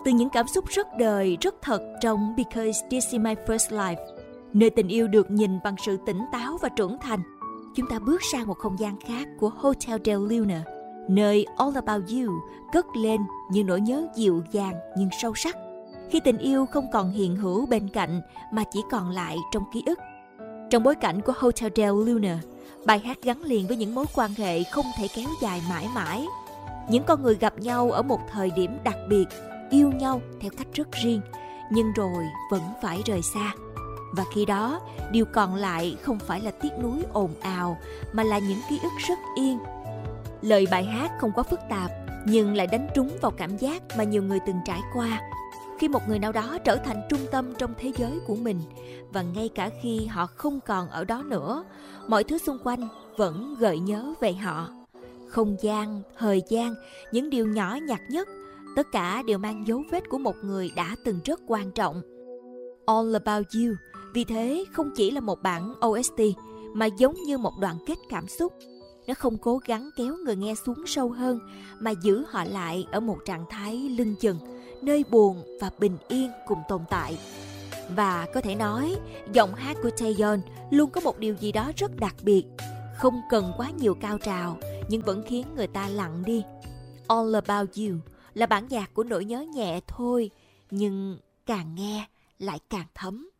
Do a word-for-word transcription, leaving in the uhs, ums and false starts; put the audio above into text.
Từ những cảm xúc rất đời, rất thật trong Because This Is My First Life, nơi tình yêu được nhìn bằng sự tỉnh táo và trưởng thành, chúng ta bước sang một không gian khác của Hotel Del Luna, nơi All About You cất lên những nỗi nhớ dịu dàng nhưng sâu sắc, khi tình yêu không còn hiện hữu bên cạnh mà chỉ còn lại trong ký ức. Trong bối cảnh của Hotel Del Luna, bài hát gắn liền với những mối quan hệ không thể kéo dài mãi mãi. Những con người gặp nhau ở một thời điểm đặc biệt, yêu nhau theo cách rất riêng, nhưng rồi vẫn phải rời xa. Và khi đó, điều còn lại không phải là tiếc nuối ồn ào, mà là những ký ức rất yên. Lời bài hát không quá phức tạp, nhưng lại đánh trúng vào cảm giác mà nhiều người từng trải qua, khi một người nào đó trở thành trung tâm trong thế giới của mình, và ngay cả khi họ không còn ở đó nữa, mọi thứ xung quanh vẫn gợi nhớ về họ. Không gian, thời gian, những điều nhỏ nhặt nhất, tất cả đều mang dấu vết của một người đã từng rất quan trọng. All About You vì thế không chỉ là một bản ô ét tê, mà giống như một đoạn kết cảm xúc. Nó không cố gắng kéo người nghe xuống sâu hơn, mà giữ họ lại ở một trạng thái lưng chừng, nơi buồn và bình yên cùng tồn tại. Và có thể nói, giọng hát của Taeyeon luôn có một điều gì đó rất đặc biệt, không cần quá nhiều cao trào, nhưng vẫn khiến người ta lặng đi. All About You là bản nhạc của nỗi nhớ nhẹ thôi, nhưng càng nghe lại càng thấm.